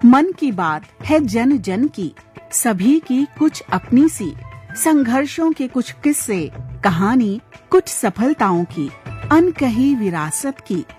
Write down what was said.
मन की बात है जन जन की, सभी की कुछ अपनी सी, संघर्षों के कुछ किस्से, कहानी कुछ सफलताओं की, अनकही विरासत की।